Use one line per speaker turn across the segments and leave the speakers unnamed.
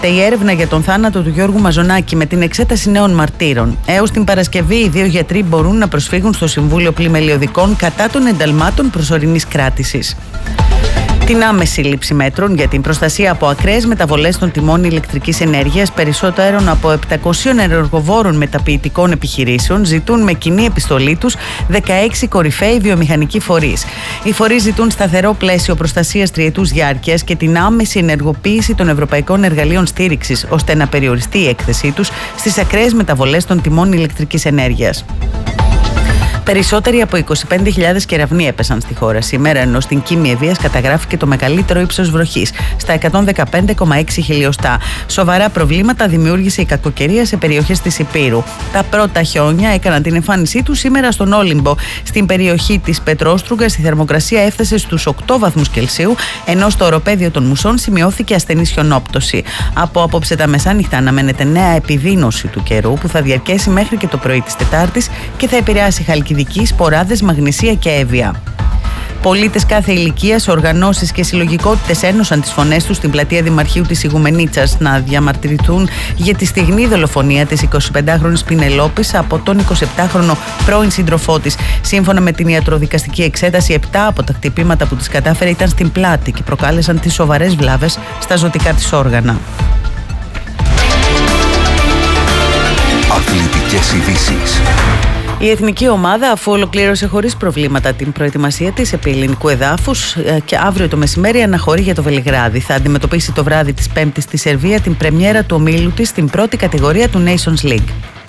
Η έρευνα για τον θάνατο του Γιώργου Μαζονάκη με την εξέταση νέων μαρτύρων. Έως την Παρασκευή, οι 2 γιατροί μπορούν να προσφύγουν στο Συμβούλιο Πλημελιωδικών κατά των ενταλμάτων προσωρινής κράτησης. Την άμεση λήψη μέτρων για την προστασία από ακραίες μεταβολές των τιμών ηλεκτρικής ενέργειας περισσότερων από 700 ενεργοβόρων μεταποιητικών επιχειρήσεων ζητούν με κοινή επιστολή τους 16 κορυφαίοι βιομηχανικοί φορείς. Οι φορείς ζητούν σταθερό πλαίσιο προστασίας τριετούς διάρκειας και την άμεση ενεργοποίηση των ευρωπαϊκών εργαλείων στήριξης, ώστε να περιοριστεί η έκθεσή τους στις ακραίες μεταβολές των τιμών ηλεκτρικής ενέργειας. Περισσότεροι από 25.000 κεραυνοί έπεσαν στη χώρα σήμερα, ενώ στην Κίμη Ευβοίας καταγράφηκε το μεγαλύτερο ύψος βροχής, στα 115,6 χιλιοστά. Σοβαρά προβλήματα δημιούργησε η κακοκαιρία σε περιοχές της Ηπείρου. Τα πρώτα χιόνια έκαναν την εμφάνισή τους σήμερα στον Όλυμπο. Στην περιοχή της Πετρόστρουγκας η θερμοκρασία έφτασε στους 8 βαθμούς Κελσίου, ενώ στο οροπέδιο των Μουσών σημειώθηκε ασθενής χιονόπτωση. Από απόψε τα μεσάνυχτα αναμένεται νέα επιδείνωση του καιρού, που θα διαρκέσει μέχρι και το πρωί της Τετάρτης και θα επηρεάσει Χαλκιδική, Σποράδες, Μαγνησία και Εύβοια. Πολίτες κάθε ηλικίας, οργανώσεις και συλλογικότητες ένωσαν τις φωνές τους στην πλατεία Δημαρχείου της Ιγουμενίτσας να διαμαρτυρηθούν για τη στιγνή δολοφονία της 25χρονης Πινελόπης από τον 27χρονο πρώην σύντροφό της. Σύμφωνα με την ιατροδικαστική εξέταση, 7 από τα χτυπήματα που της κατάφερε ήταν στην πλάτη και προκάλεσαν τις σοβαρές βλάβες στα ζωτικά της όργανα.
Αθλητικές ειδήσεις.
Η εθνική ομάδα, αφού ολοκλήρωσε χωρίς προβλήματα την προετοιμασία της επί ελληνικού εδάφους και αύριο το μεσημέρι αναχωρεί για το Βελιγράδι, θα αντιμετωπίσει το βράδυ της Πέμπτης στη Σερβία την πρεμιέρα του ομίλου της στην πρώτη κατηγορία του Nations League.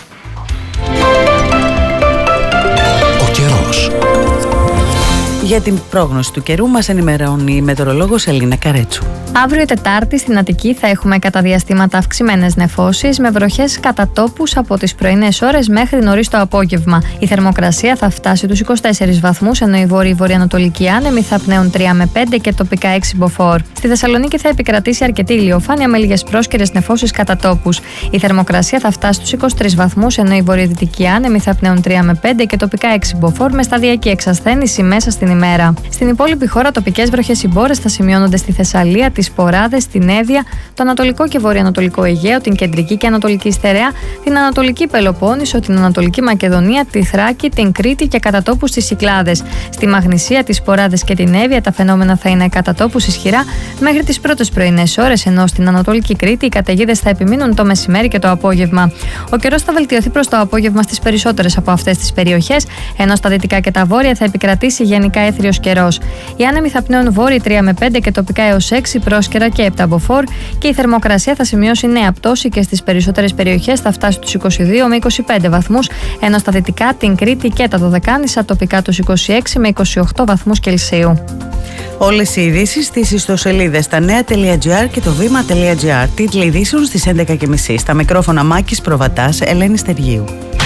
Ο καιρός.
Για την πρόγνωση του καιρού μας ενημερώνει η μετεωρολόγος Ελίνα Καρέτσου.
Αύριο Τετάρτη στην Αττική θα έχουμε κατά διαστήματα αυξημένες νεφώσεις με βροχές κατά τόπους από τις πρωινές ώρες μέχρι νωρίς το απόγευμα. Η θερμοκρασία θα φτάσει τους 24 βαθμούς, ενώ οι βόρειοι-βορειοανατολικοί άνεμοι θα πνέουν 3 με 5 και τοπικά 6 μποφόρ. Στη Θεσσαλονίκη θα επικρατήσει αρκετή ηλιοφάνεια με λίγες πρόσκαιρες νεφώσεις κατά τόπους. Η θερμοκρασία θα φτάσει στους 23 βαθμούς, ενώ οι βορειοδυτικοί άνεμοι θα πνέουν 3 με 5 και τοπικά 6 μποφόρ με σταδιακή εξασθένηση μέσα στην ημέρα. Στην υπόλοιπη χώρα, τοπικές βροχές συμπόρες θα σημειώνονται στη Θεσσαλία, τις Σποράδες, την Εύβοια, το Ανατολικό και Βορειοανατολικό Αιγαίο, την Κεντρική και Ανατολική Στερεά, την Ανατολική Πελοπόννησο, την Ανατολική Μακεδονία, τη Θράκη, την Κρήτη και κατά τόπους στις Κυκλάδες. Στη Μαγνησία, τις Σποράδες και την Εύβοια τα φαινόμενα θα είναι κατά τόπους ισχυρά μέχρι τις πρώτες πρωινές ώρες, ενώ στην Ανατολική Κρήτη οι καταιγίδες θα επιμείνουν το μεσημέρι και το απόγευμα. Ο καιρός θα βελτιωθεί προς το απόγευμα στις περισσότερες από αυτές τις περιοχές, ενώ στα δυτικά και τα βόρεια θα επικρατήσει γενικά έθριος καιρός. Οι άνεμοι θα πνέουν βόρειοι 3 με 5 και τοπικά έως 6 πρόσκαιρα και 7 μποφόρ και η θερμοκρασία θα σημειώσει νέα πτώση και στις περισσότερες περιοχές θα φτάσει στους 22 με 25 βαθμούς, ενώ στα δυτικά, την Κρήτη και τα Δωδεκάνησα τοπικά τους 26 με 28 βαθμούς Κελσίου.
Όλες οι ειδήσεις στις ιστοσελίδες stanea.gr και το vima.gr. Τίτλοι ειδήσεων στις 11.30. Στα μικρόφωνα Μάκης Προβατάς, Ελένη Στεργίου.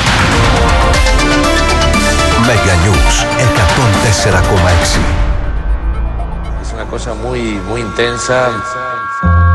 Mega News 104,6.
Es una cosa muy intensa.